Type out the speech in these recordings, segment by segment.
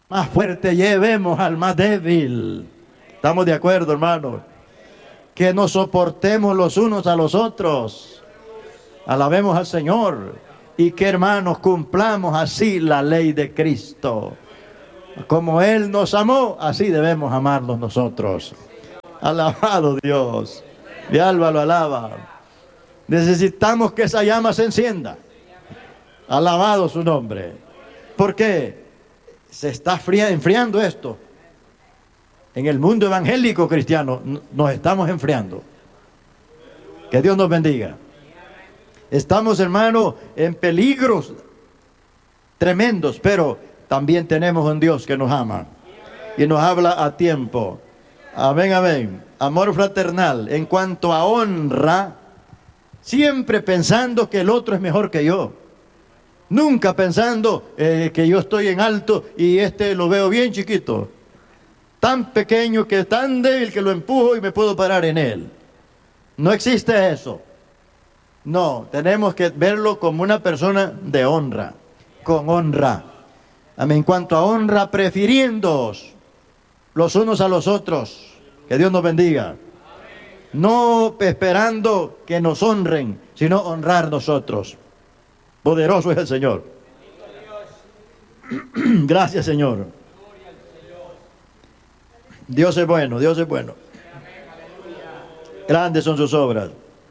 más fuerte llevemos al más débil. ¿Estamos de acuerdo, hermanos? Que nos soportemos los unos a los otros. Alabemos al Señor. Y que, hermanos, cumplamos así la ley de Cristo. Como Él nos amó, así debemos amarnos nosotros. Alabado Dios. Mi alma lo alaba. Necesitamos que esa llama se encienda. Alabado su nombre. ¿Por qué? Se está enfriando esto. En el mundo evangélico cristiano nos estamos enfriando. Que Dios nos bendiga. Estamos, hermano, en peligros tremendos, pero también tenemos un Dios que nos ama y nos habla a tiempo. Amén, amén. Amor fraternal. En cuanto a honra, siempre pensando que el otro es mejor que yo. Nunca pensando que yo estoy en alto y lo veo bien chiquito. Tan pequeño, que tan débil que lo empujo y me puedo parar en él. No existe eso. No, tenemos que verlo como una persona de honra, con honra. En cuanto a honra, prefiriéndoos los unos a los otros. Que Dios nos bendiga. No esperando que nos honren, sino honrar nosotros. Poderoso es el Señor. Gracias, Señor. Dios es bueno, Dios es bueno. Grandes son sus obras.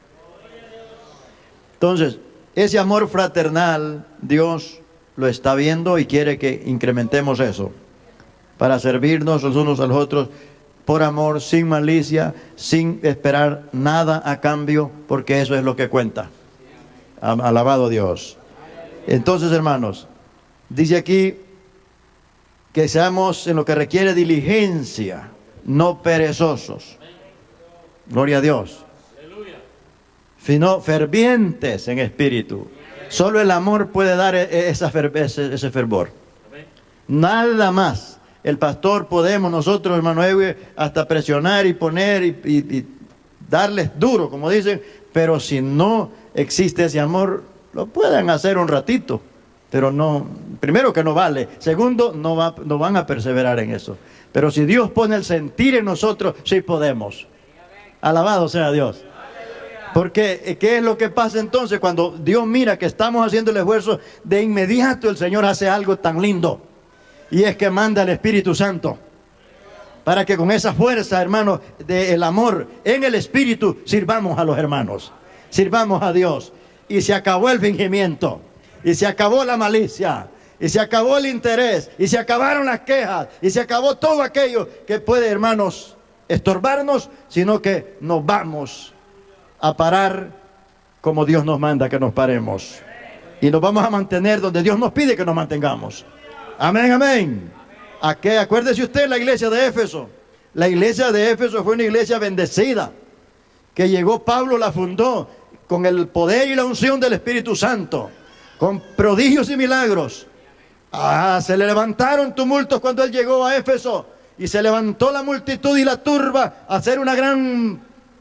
Entonces, ese amor fraternal, Dios lo está viendo y quiere que incrementemos eso. Para servirnos los unos a los otros, por amor, sin malicia, sin esperar nada a cambio, porque eso es lo que cuenta. Alabado Dios. Entonces, hermanos, dice aquí que seamos en lo que requiere diligencia, no perezosos. Gloria a Dios. Sino fervientes en espíritu. Solo el amor puede dar ese fervor. Nada más. El pastor podemos nosotros, hermano Ewe, hasta presionar y poner y darles duro, como dicen, pero si no existe ese amor, lo pueden hacer un ratito, pero no, primero que no vale, segundo, no van a perseverar en eso. Pero si Dios pone el sentir en nosotros, sí podemos. Alabado sea Dios. Porque, ¿qué es lo que pasa entonces cuando Dios mira que estamos haciendo el esfuerzo? De inmediato el Señor hace algo tan lindo. Y es que manda el Espíritu Santo. Para que con esa fuerza, hermanos, del amor en el Espíritu, sirvamos a los hermanos. Sirvamos a Dios. Y se acabó el fingimiento. Y se acabó la malicia. Y se acabó el interés. Y se acabaron las quejas. Y se acabó todo aquello que puede, hermanos, estorbarnos. Sino que nos vamos a parar como Dios nos manda que nos paremos. Y nos vamos a mantener donde Dios nos pide que nos mantengamos. Amén, amén. Acuérdese usted la iglesia de Éfeso. La iglesia de Éfeso fue una iglesia bendecida. Que llegó Pablo, la fundó con el poder y la unción del Espíritu Santo. Con prodigios y milagros. Se le levantaron tumultos cuando él llegó a Éfeso. Y se levantó la multitud y la turba a hacer una gran...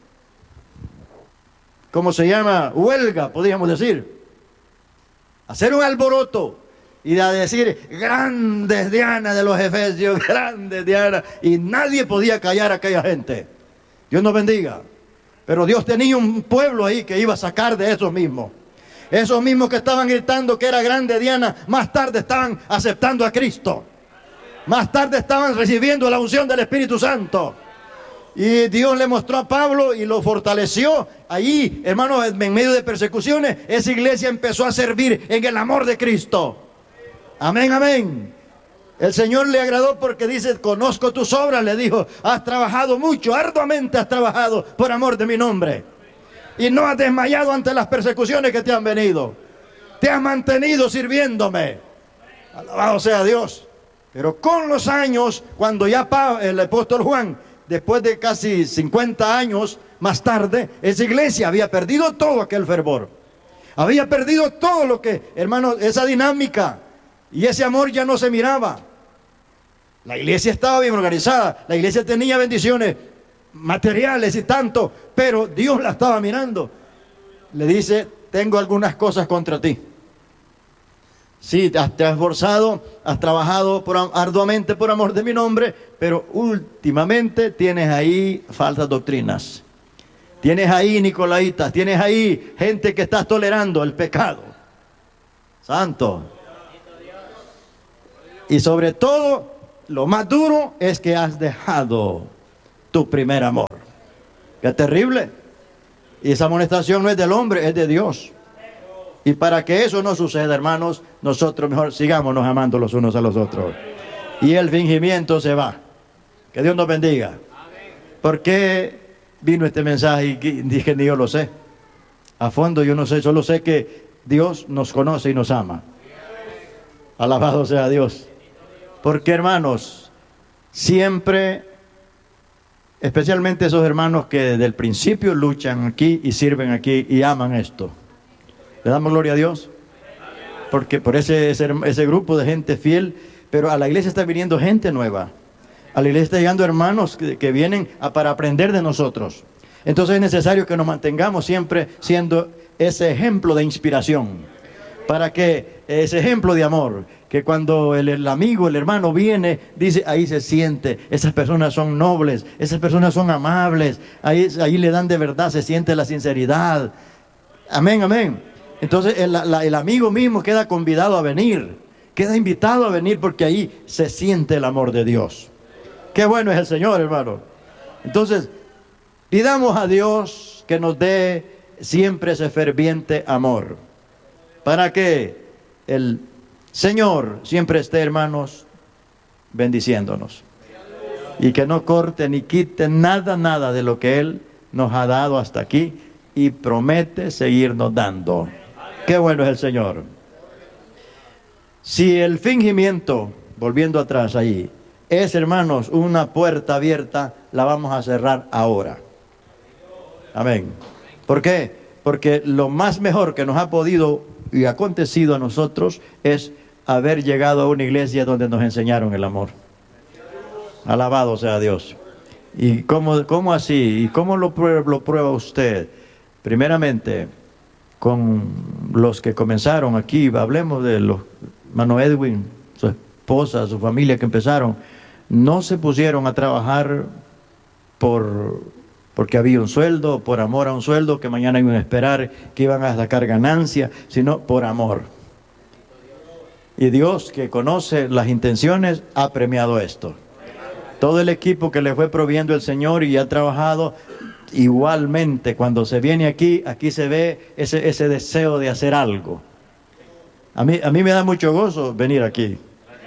¿cómo se llama? Huelga, podríamos decir. Hacer un alboroto y a decir, grandes Diana de los Efesios, grandes Diana. Y nadie podía callar a aquella gente. Dios nos bendiga. Pero Dios tenía un pueblo ahí que iba a sacar de esos mismos. Esos mismos que estaban gritando que era grande Diana, más tarde estaban aceptando a Cristo. Más tarde estaban recibiendo la unción del Espíritu Santo. Y Dios le mostró a Pablo y lo fortaleció. Allí, hermanos, en medio de persecuciones, esa iglesia empezó a servir en el amor de Cristo. Amén, amén. El Señor le agradó porque dice, conozco tus obras, le dijo. Has trabajado mucho, arduamente has trabajado por amor de mi nombre. Y no has desmayado ante las persecuciones que te han venido. Te has mantenido sirviéndome. Alabado sea Dios. Pero con los años, cuando ya el apóstol Juan, después de casi 50 años más tarde, esa iglesia había perdido todo aquel fervor. Había perdido todo lo que, hermanos, esa dinámica y ese amor ya no se miraba. La iglesia estaba bien organizada, la iglesia tenía bendiciones materiales y tanto, pero Dios la estaba mirando. Le dice, tengo algunas cosas contra ti. Sí, te has esforzado, has trabajado arduamente por amor de mi nombre, pero últimamente tienes ahí falsas doctrinas. Tienes ahí nicolaitas, tienes ahí gente que estás tolerando el pecado. Santo. Y sobre todo, lo más duro es que has dejado tu primer amor. Qué terrible. Y esa amonestación no es del hombre, es de Dios. Y para que eso no suceda, hermanos, nosotros mejor sigámonos amando los unos a los otros. Y el fingimiento se va. Que Dios nos bendiga. ¿Por qué vino este mensaje? Y dije, ni yo lo sé. A fondo yo no sé, solo sé que Dios nos conoce y nos ama. Alabado sea Dios. Porque, hermanos, siempre, especialmente esos hermanos que desde el principio luchan aquí y sirven aquí y aman esto. Le damos gloria a Dios, porque por ese grupo de gente fiel, pero a la iglesia está viniendo gente nueva. A la iglesia está llegando hermanos que vienen para aprender de nosotros. Entonces es necesario que nos mantengamos siempre siendo ese ejemplo de inspiración, para que ese ejemplo de amor, que cuando el amigo, el hermano viene, dice, ahí se siente, esas personas son nobles, esas personas son amables, ahí le dan de verdad, se siente la sinceridad. Amén, amén. Entonces el amigo mismo queda convidado a venir, queda invitado a venir porque ahí se siente el amor de Dios. Qué bueno es el Señor, hermano. Entonces, pidamos a Dios que nos dé siempre ese ferviente amor, para que el Señor siempre esté, hermanos, bendiciéndonos. Y que no corte ni quite nada de lo que Él nos ha dado hasta aquí y promete seguirnos dando. Qué bueno es el Señor. Si el fingimiento, volviendo atrás ahí, es, hermanos, una puerta abierta, la vamos a cerrar ahora. Amén. ¿Por qué? Porque lo más mejor que nos ha podido y acontecido a nosotros es haber llegado a una iglesia donde nos enseñaron el amor. Alabado sea Dios. ¿Y cómo así? ¿Y cómo lo prueba usted? Primeramente, con los que comenzaron aquí, hablemos de los hermano Edwin, su esposa, su familia que empezaron, no se pusieron a trabajar porque había un sueldo, por amor a un sueldo, que mañana iban a esperar que iban a sacar ganancia, sino por amor. Y Dios, que conoce las intenciones, ha premiado esto. Todo el equipo que le fue proviendo el Señor y ha trabajado, igualmente cuando se viene aquí se ve ese deseo de hacer algo. A mí me da mucho gozo venir aquí,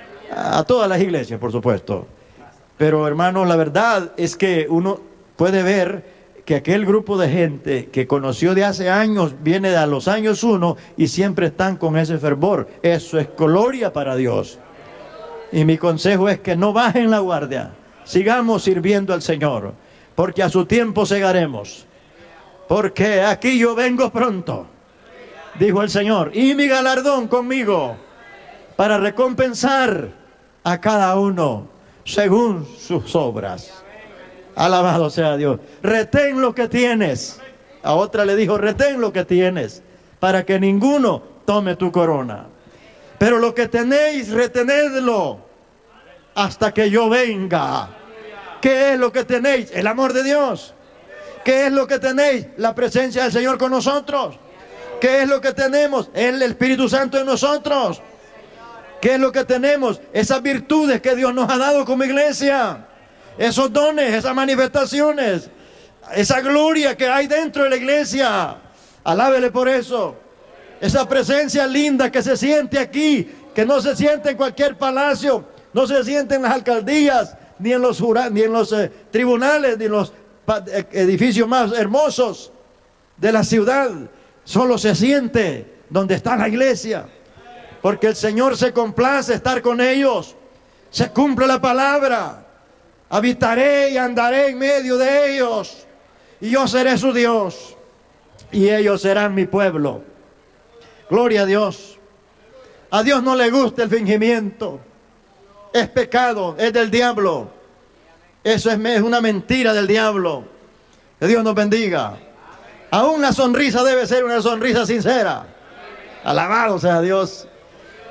a todas las iglesias, por supuesto, pero hermanos, la verdad es que uno puede ver que aquel grupo de gente que conoció de hace años viene a los años 1 y siempre están con ese fervor. Eso es gloria para Dios. Y mi consejo es que no bajen la guardia, sigamos sirviendo al Señor, porque a su tiempo segaremos, porque aquí yo vengo pronto, dijo el Señor, y mi galardón conmigo, para recompensar a cada uno según sus obras. Alabado sea Dios. Retén lo que tienes. A otra le dijo, retén lo que tienes, para que ninguno tome tu corona. Pero lo que tenéis, retenedlo hasta que yo venga. ¿Qué es lo que tenéis? El amor de Dios. ¿Qué es lo que tenéis? La presencia del Señor con nosotros. ¿Qué es lo que tenemos? El Espíritu Santo en nosotros. ¿Qué es lo que tenemos? Esas virtudes que Dios nos ha dado como iglesia. Esos dones, esas manifestaciones, esa gloria que hay dentro de la iglesia. Alábele por eso. Esa presencia linda que se siente aquí, que no se siente en cualquier palacio, no se siente en las alcaldías, ni en los tribunales, ni en los edificios más hermosos de la ciudad. Solo se siente donde está la iglesia, porque el Señor se complace estar con ellos. Se cumple la palabra. Habitaré y andaré en medio de ellos, y yo seré su Dios, y ellos serán mi pueblo. Gloria a Dios. A Dios no le gusta el fingimiento. Es pecado, es del diablo. Eso es una mentira del diablo. Que Dios nos bendiga. Aún la sonrisa debe ser una sonrisa sincera. Alabado sea Dios.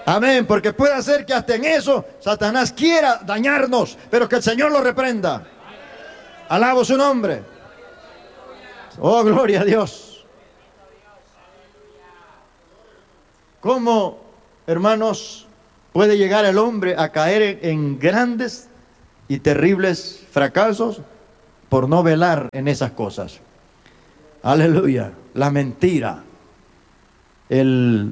Amén, porque puede ser que hasta en eso Satanás quiera dañarnos, pero que el Señor lo reprenda. Alabo su nombre. Oh, gloria a Dios. ¿Cómo, hermanos, puede llegar el hombre a caer en grandes y terribles fracasos por no velar en esas cosas? Aleluya. La mentira, el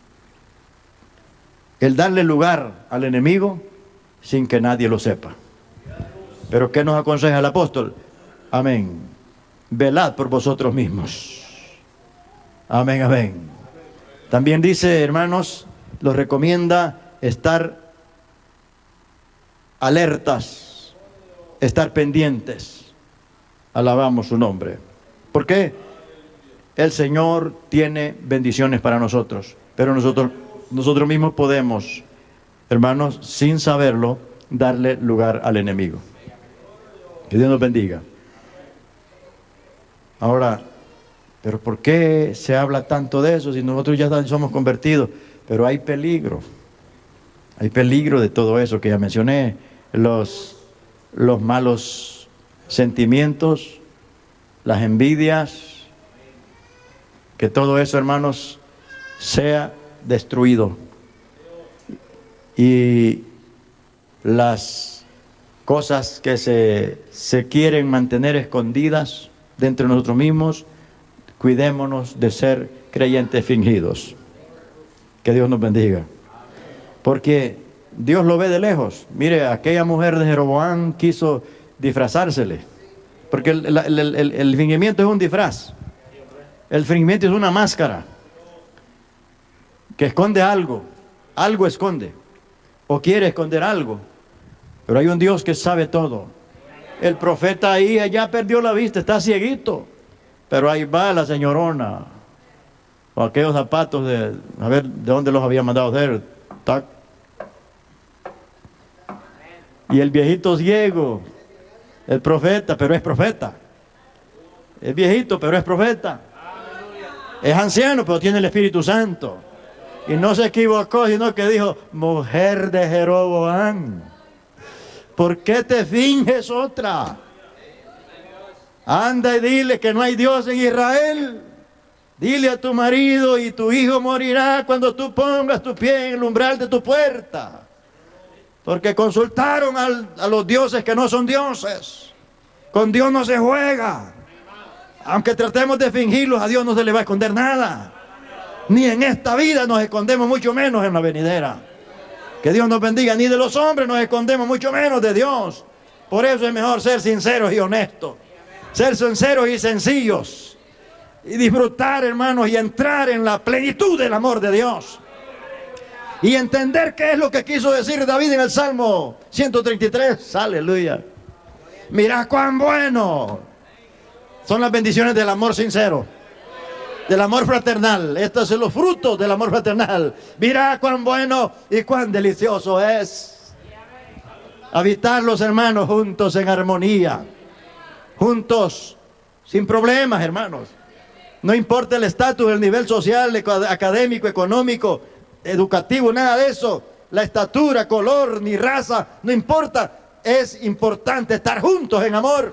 darle lugar al enemigo sin que nadie lo sepa. Pero ¿qué nos aconseja el apóstol? Amén. Velad por vosotros mismos. Amén, amén. También dice, hermanos, los recomienda estar alertas, estar pendientes. Alabamos su nombre. ¿Por qué? El Señor tiene bendiciones para nosotros, pero nosotros mismos podemos, hermanos, sin saberlo, darle lugar al enemigo. Que Dios nos bendiga. Ahora, ¿pero por qué se habla tanto de eso si nosotros ya somos convertidos? Pero hay peligro de todo eso que ya mencioné, los malos sentimientos, las envidias, que todo eso, hermanos, sea destruido. Y las cosas que se quieren mantener escondidas dentro de nosotros mismos, cuidémonos de ser creyentes fingidos. Que Dios nos bendiga. Porque Dios lo ve de lejos. Mire, aquella mujer de Jeroboam quiso disfrazársele. Porque el fingimiento es un disfraz. El fingimiento es una máscara que esconde algo. Algo esconde. O quiere esconder algo. Pero hay un Dios que sabe todo. El profeta ahí allá perdió la vista, está cieguito. Pero ahí va la señorona. O aquellos zapatos a ver de dónde los había mandado hacer. Tac. Y el viejito ciego. El profeta, pero es profeta. Es viejito, pero es profeta. Es anciano, pero tiene el Espíritu Santo. Y no se equivocó, sino que dijo, mujer de Jeroboam, ¿por qué te finges otra? Anda y dile que no hay Dios en Israel. Dile a tu marido y tu hijo morirá cuando tú pongas tu pie en el umbral de tu puerta. Porque consultaron a los dioses que no son dioses. Con Dios no se juega. Aunque tratemos de fingirlos, a Dios no se le va a esconder nada. Ni en esta vida nos escondemos, mucho menos en la venidera. Que Dios nos bendiga. Ni de los hombres nos escondemos, mucho menos de Dios. Por eso es mejor ser sinceros y honestos. Ser sinceros y sencillos. Y disfrutar, hermanos, y entrar en la plenitud del amor de Dios. Y entender qué es lo que quiso decir David en el Salmo 133. Aleluya. Mirad cuán bueno son las bendiciones del amor sincero, del amor fraternal. Estos son los frutos del amor fraternal. Mirad cuán bueno y cuán delicioso es habitar los hermanos juntos en armonía, juntos sin problemas, hermanos. No importa el estatus, el nivel social, académico, económico, educativo, nada de eso. La estatura, color, ni raza, no importa. Es importante estar juntos en amor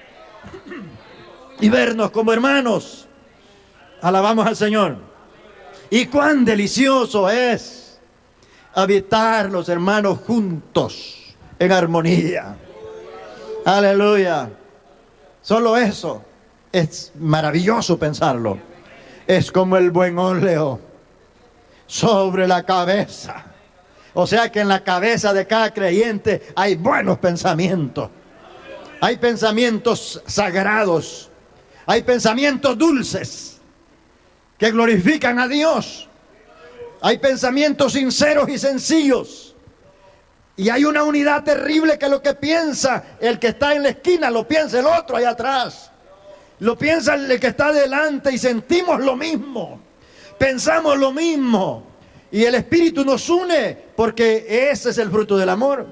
y vernos como hermanos. Alabamos al Señor. Y cuán delicioso es habitar los hermanos juntos en armonía. Aleluya. Solo eso es maravilloso pensarlo. Es como el buen óleo sobre la cabeza. O sea que en la cabeza de cada creyente hay buenos pensamientos. Hay pensamientos sagrados. Hay pensamientos dulces que glorifican a Dios. Hay pensamientos sinceros y sencillos. Y hay una unidad terrible que lo que piensa el que está en la esquina, lo piensa el otro allá atrás. Lo piensa el que está delante y sentimos lo mismo. Pensamos lo mismo. Y el Espíritu nos une porque ese es el fruto del amor.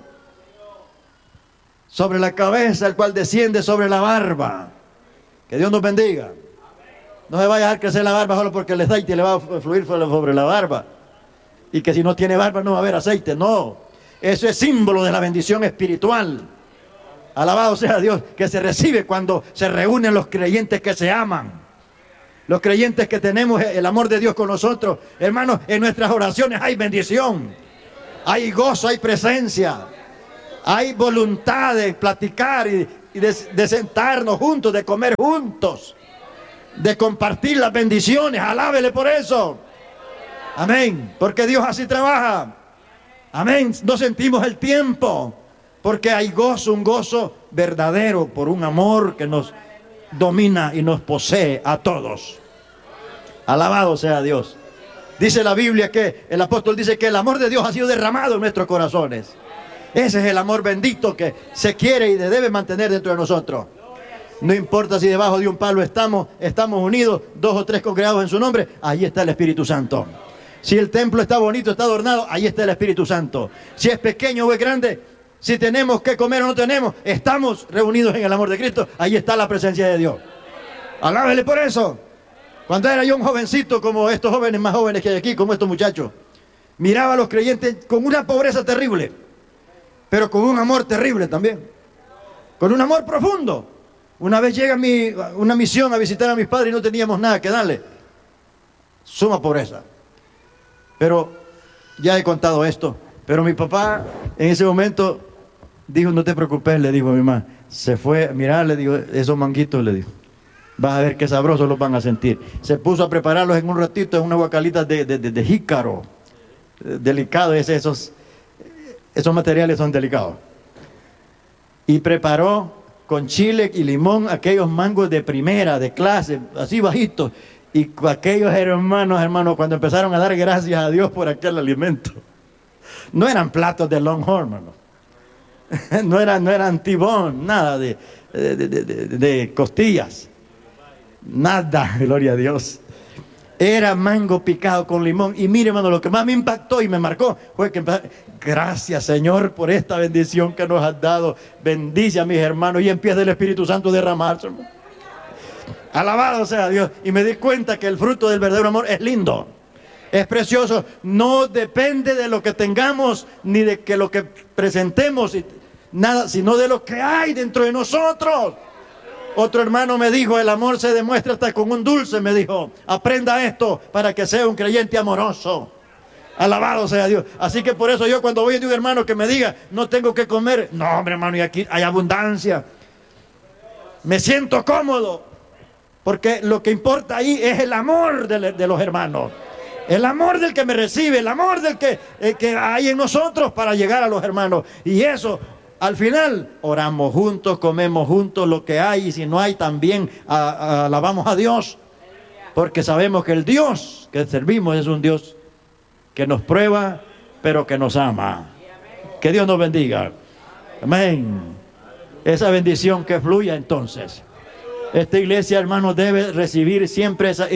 Sobre la cabeza, el cual desciende sobre la barba. Que Dios nos bendiga. No se vaya a dejar crecer la barba solo porque el aceite le va a fluir sobre la barba. y que si no tiene barba no va a haber aceite. No, eso es símbolo de la bendición espiritual. Alabado sea Dios, que se recibe cuando se reúnen los creyentes que se aman. Los creyentes que tenemos el amor de Dios con nosotros. Hermanos, en nuestras oraciones hay bendición. Hay gozo, hay presencia. Hay voluntad de platicar y de sentarnos juntos, de comer juntos. De compartir las bendiciones. Alábele por eso. Amén. Porque Dios así trabaja. Amén. No sentimos el tiempo. Porque hay gozo, un gozo verdadero por un amor que nos domina y nos posee a todos. Alabado sea Dios. Dice la Biblia que el apóstol dice que el amor de Dios ha sido derramado en nuestros corazones. Ese es el amor bendito que se quiere y debe mantener dentro de nosotros. No importa si debajo de un palo estamos unidos, 2 o 3 congregados en su nombre, ahí está el Espíritu Santo. Si el templo está bonito, está adornado, ahí está el Espíritu Santo. Si es pequeño o es grande, si tenemos que comer o no tenemos, estamos reunidos en el amor de Cristo, ahí está la presencia de Dios. Alábele por eso. Cuando era yo un jovencito, como estos jóvenes más jóvenes que hay aquí, como estos muchachos, miraba a los creyentes con una pobreza terrible, pero con un amor terrible también, con un amor profundo. Una vez llega una misión a visitar a mis padres y no teníamos nada que darle. Suma pobreza. Pero ya he contado esto. Pero mi papá en ese momento dijo, no te preocupes, le dijo a mi mamá. Se fue, mirá, le digo, esos manguitos, le dijo. Vas a ver qué sabrosos los van a sentir. Se puso a prepararlos en un ratito en unas guacalitas de jícaro. Delicado, esos materiales son delicados. Y preparó con chile y limón aquellos mangos de primera, de clase, así bajitos. Y aquellos hermanos, cuando empezaron a dar gracias a Dios por aquel alimento. No eran platos de Longhorn, hermano. No eran tibón, nada de costillas. Nada, gloria a Dios. Era mango picado con limón. Y mire, hermano, lo que más me impactó y me marcó fue que gracias, Señor, por esta bendición que nos has dado. Bendice a mis hermanos y empieza el Espíritu Santo a derramarse, hermano. Alabado sea Dios. Y me di cuenta que el fruto del verdadero amor es lindo, es precioso. No depende de lo que tengamos ni de que lo que presentemos, nada, sino de lo que hay dentro de nosotros. Otro hermano me dijo, el amor se demuestra hasta con un dulce, me dijo. Aprenda esto para que sea un creyente amoroso. Alabado sea Dios. Así que por eso yo cuando voy de un hermano que me diga, no tengo que comer. No, hombre, hermano, y aquí hay abundancia. Me siento cómodo. Porque lo que importa ahí es el amor de los hermanos. El amor del que me recibe, el amor del que hay en nosotros para llegar a los hermanos. Y eso... Al final, oramos juntos, comemos juntos lo que hay, y si no hay también alabamos a Dios, porque sabemos que el Dios que servimos es un Dios que nos prueba, pero que nos ama. Que Dios nos bendiga. Amén. Esa bendición que fluya entonces. Esta iglesia, hermanos, debe recibir siempre esa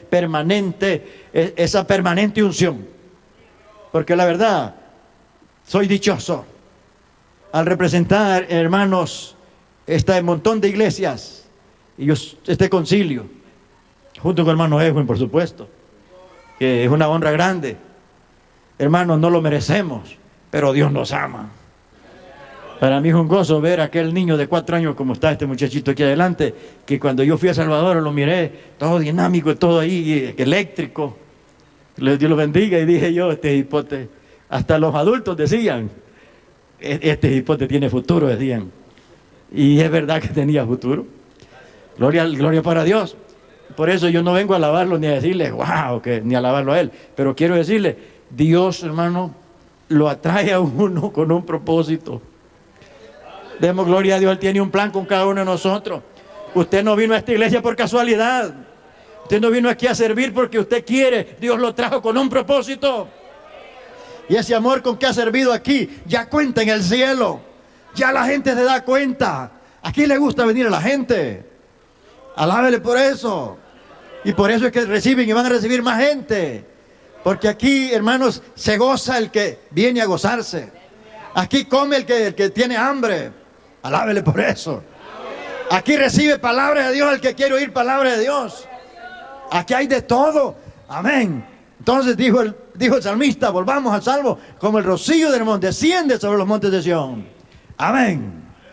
permanente unción. Porque la verdad, soy dichoso al representar, hermanos, este montón de iglesias y este concilio, junto con el hermano Edwin, por supuesto, que es una honra grande. Hermanos, no lo merecemos, pero Dios nos ama. Para mí es un gozo ver a aquel niño de 4 años, como está este muchachito aquí adelante, que cuando yo fui a Salvador lo miré, todo dinámico, todo ahí, eléctrico. Dios lo bendiga. Y dije yo, este hipote, hasta los adultos decían, este hipote tiene futuro, decían. Y es verdad que tenía futuro. Gloria para Dios. Por eso yo no vengo a alabarlo ni a decirle, wow, ni a alabarlo a él. Pero quiero decirle, Dios, hermano, lo atrae a uno con un propósito. Demos gloria a Dios, Él tiene un plan con cada uno de nosotros. Usted no vino a esta iglesia por casualidad. Usted no vino aquí a servir porque usted quiere. Dios lo trajo con un propósito. Y ese amor con que ha servido aquí ya cuenta en el cielo. Ya la gente se da cuenta. Aquí le gusta venir a la gente. Alábele por eso. Y por eso es que reciben y van a recibir más gente. Porque aquí, hermanos, se goza el que viene a gozarse. Aquí come el que tiene hambre. Alábele por eso. Aquí recibe palabra de Dios el que quiere oír palabra de Dios. Aquí hay de todo. Amén. Entonces dijo el salmista, volvamos al salmo, como el rocío del monte, desciende sobre los montes de Sión. Amén.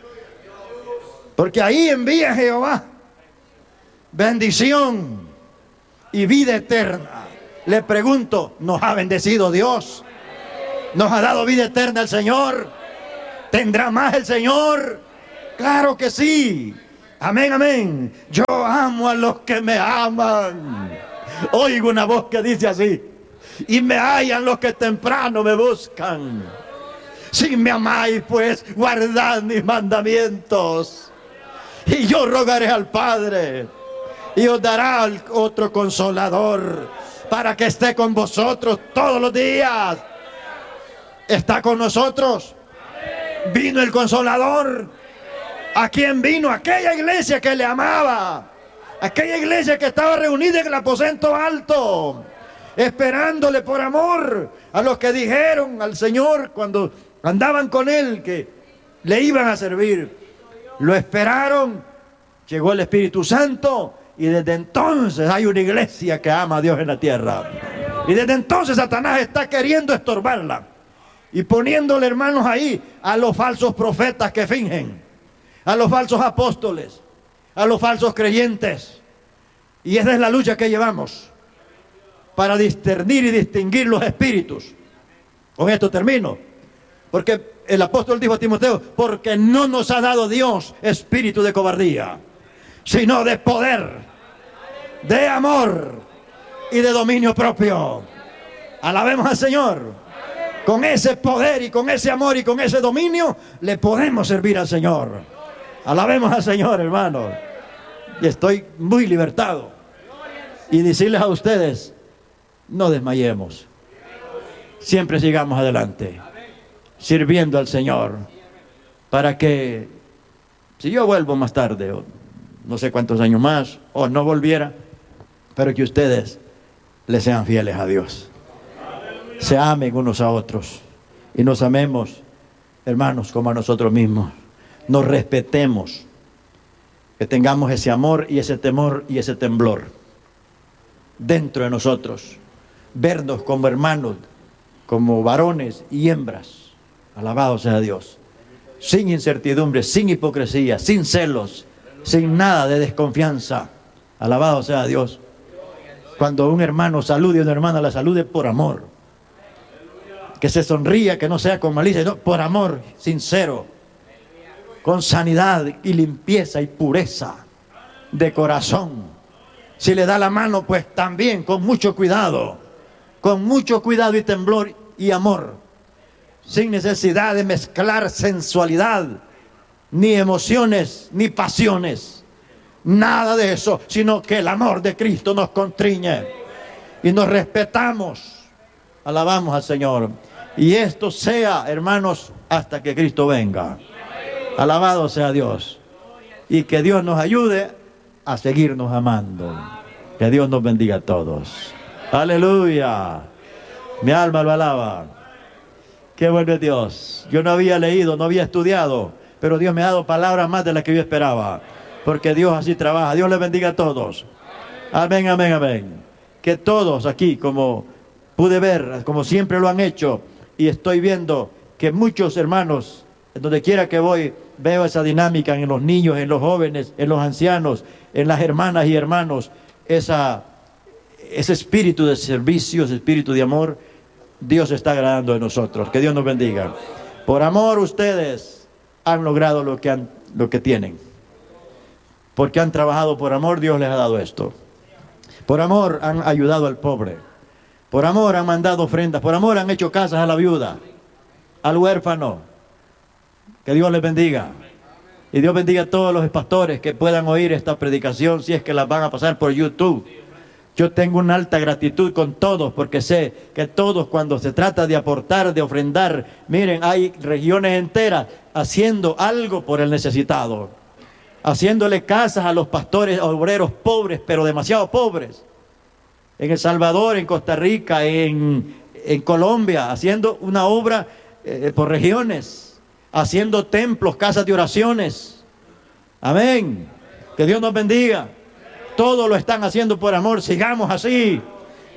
Porque ahí envía Jehová bendición y vida eterna. Le pregunto, ¿nos ha bendecido Dios? ¿Nos ha dado vida eterna el Señor? ¿Tendrá más el Señor? Claro que sí. Amén, amén. Yo amo a los que me aman. Oigo una voz que dice así: y me hallan los que temprano me buscan. Si me amáis, pues guardad mis mandamientos. Y yo rogaré al Padre, y os dará otro consolador, para que esté con vosotros todos los días. Está con nosotros. Vino el Consolador. ¿A quién vino? Aquella iglesia que le amaba, aquella iglesia que estaba reunida en el aposento alto, esperándole por amor a los que dijeron al Señor cuando andaban con Él que le iban a servir. Lo esperaron, llegó el Espíritu Santo, y desde entonces hay una iglesia que ama a Dios en la tierra. Y desde entonces Satanás está queriendo estorbarla y poniéndole, hermanos, ahí a los falsos profetas que fingen, a los falsos apóstoles, a los falsos creyentes. Y esa es la lucha que llevamos para discernir y distinguir los espíritus. Con esto termino, porque el apóstol dijo a Timoteo: porque no nos ha dado Dios espíritu de cobardía, sino de poder, de amor y de dominio propio. Alabemos al Señor. Con ese poder y con ese amor y con ese dominio le podemos servir al Señor. Alabemos al Señor, hermanos. Y estoy muy libertado. Y decirles a ustedes: no desmayemos. Siempre sigamos adelante, sirviendo al Señor, para que, si yo vuelvo más tarde, o no sé cuántos años más, o no volviera, pero que ustedes le sean fieles a Dios. Se amen unos a otros y nos amemos, hermanos, como a nosotros mismos. Nos respetemos, que tengamos ese amor y ese temor y ese temblor dentro de nosotros. Vernos como hermanos, como varones y hembras. Alabado sea Dios. Sin incertidumbre, sin hipocresía, sin celos, sin nada de desconfianza. Alabado sea Dios. Cuando un hermano salude a una hermana, la salude por amor. Que se sonría, que no sea con malicia, no, por amor sincero, con sanidad y limpieza y pureza de corazón. Si le da la mano, pues también con mucho cuidado y temblor y amor, sin necesidad de mezclar sensualidad, ni emociones, ni pasiones, nada de eso, sino que el amor de Cristo nos constriñe y nos respetamos. Alabamos al Señor. Y esto sea, hermanos, hasta que Cristo venga. Alabado sea Dios. Y que Dios nos ayude a seguirnos amando. Que Dios nos bendiga a todos. Aleluya. Mi alma lo alaba. Qué bueno es Dios. Yo no había leído, no había estudiado, pero Dios me ha dado palabras más de las que yo esperaba. Porque Dios así trabaja. Dios les bendiga a todos. Amén, amén, amén. Que todos aquí, como pude ver, como siempre lo han hecho, y estoy viendo que muchos hermanos, donde quiera que voy, veo esa dinámica en los niños, en los jóvenes, en los ancianos, en las hermanas y hermanos, ese espíritu de servicio, ese espíritu de amor. Dios está agradando de nosotros. Que Dios nos bendiga. Por amor ustedes han logrado lo que tienen. Porque han trabajado por amor, Dios les ha dado esto. Por amor han ayudado al pobre. Por amor han mandado ofrendas. Por amor han hecho casas a la viuda, al huérfano. Que Dios les bendiga. Y Dios bendiga a todos los pastores que puedan oír esta predicación, si es que las van a pasar por YouTube. Yo tengo una alta gratitud con todos, porque sé que todos, cuando se trata de aportar, de ofrendar, miren, hay regiones enteras haciendo algo por el necesitado, haciéndole casas a los pastores obreros pobres, pero demasiado pobres. En El Salvador, en Costa Rica, en Colombia, haciendo una obra por regiones, haciendo templos, casas de oraciones. Amén. Que Dios nos bendiga. Todo lo están haciendo por amor. Sigamos así.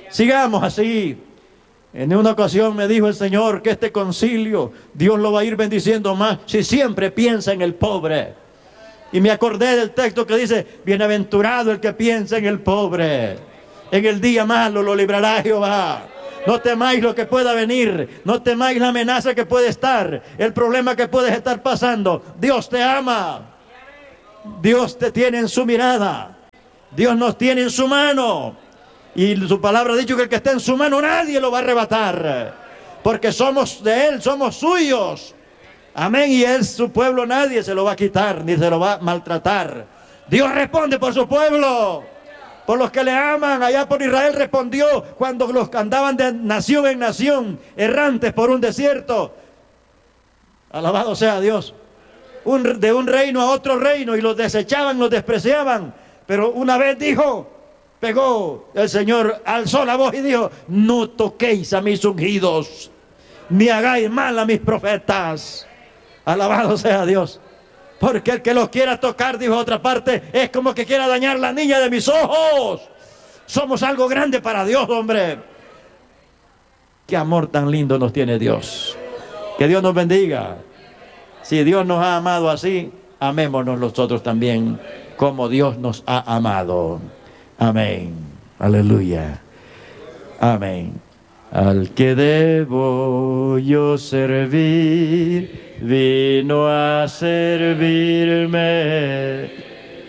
Sigamos así. En una ocasión me dijo el Señor que este concilio Dios lo va a ir bendiciendo más si siempre piensa en el pobre. Y me acordé del texto que dice: bienaventurado el que piensa en el pobre. En el día malo lo librará Jehová. No temáis lo que pueda venir. No temáis la amenaza que puede estar, el problema que puedes estar pasando. Dios te ama. Dios te tiene en su mirada. Dios nos tiene en su mano. Y su palabra ha dicho que el que está en su mano nadie lo va a arrebatar. Porque somos de Él, somos suyos. Amén. Y Él, su pueblo, nadie se lo va a quitar, ni se lo va a maltratar. Dios responde por su pueblo, por los que le aman. Allá por Israel respondió cuando los andaban de nación en nación, errantes por un desierto. Alabado sea Dios. De un reino a otro reino, y los desechaban, los despreciaban. Pero una vez pegó el Señor, alzó la voz y dijo: no toquéis a mis ungidos, ni hagáis mal a mis profetas. Alabado sea Dios. Porque el que los quiera tocar, dijo otra parte, es como que quiera dañar la niña de mis ojos. Somos algo grande para Dios, hombre. Qué amor tan lindo nos tiene Dios. Que Dios nos bendiga. Si Dios nos ha amado así, amémonos nosotros también como Dios nos ha amado. Amén. Aleluya. Amén. Al que debo yo servir, vino a servirme.